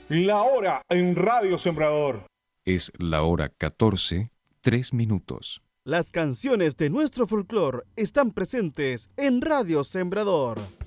La hora en Radio Sembrador. Es la hora 14, 3 minutos. Las canciones de nuestro folclore están presentes en Radio Sembrador.